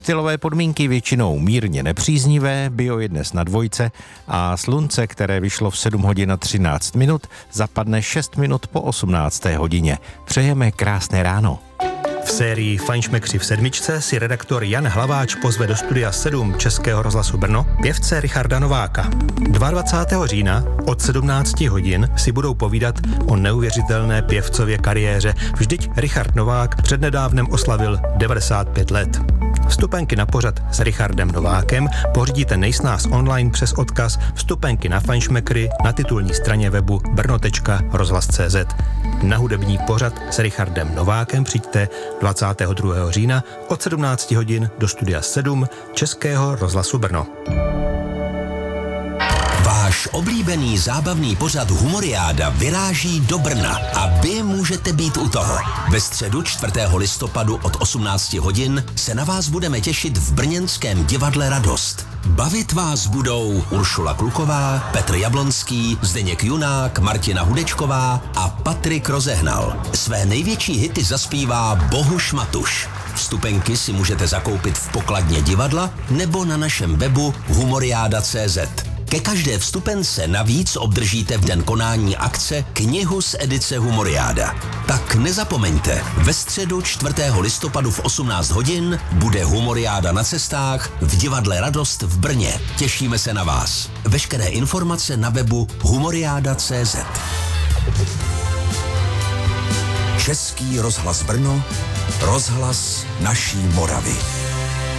Stylové podmínky většinou mírně nepříznivé, bio je dnes na 2 a slunce, které vyšlo v 7 hodin a 13 minut, zapadne 6 minut po 18. hodině. Přejeme krásné ráno. V sérii Fajnšmekři v 7 si redaktor Jan Hlaváč pozve do studia 7 Českého rozhlasu Brno pěvce Richarda Nováka. 22. října od 17 hodin si budou povídat o neuvěřitelné pěvcově kariéře. Vždyť Richard Novák přednedávnem oslavil 95 let. Vstupenky na pořad s Richardem Novákem pořídíte nejsnáz online přes odkaz Vstupenky na Fajnšmekry na titulní straně webu brno.rozhlas.cz. Na hudební pořad s Richardem Novákem přijďte 22. října od 17 hodin do studia 7 Českého rozhlasu Brno. Váš oblíbený zábavný pořad Humoriáda vyráží do Brna a vy můžete být u toho. Ve středu 4. listopadu od 18 hodin se na vás budeme těšit v brněnském divadle Radost. Bavit vás budou Uršula Kluková, Petr Jablonský, Zdeněk Junák, Martina Hudečková a Patrik Rozehnal. Své největší hity zaspívá Bohuš Matuš. Vstupenky si můžete zakoupit v pokladně divadla nebo na našem webu humoriada.cz. Ke každé vstupence navíc obdržíte v den konání akce knihu z edice Humoriáda. Tak nezapomeňte, ve středu 4. listopadu v 18 hodin bude Humoriáda na cestách v divadle Radost v Brně. Těšíme se na vás. Veškeré informace na webu humoriada.cz. Český rozhlas Brno, rozhlas naší Moravy.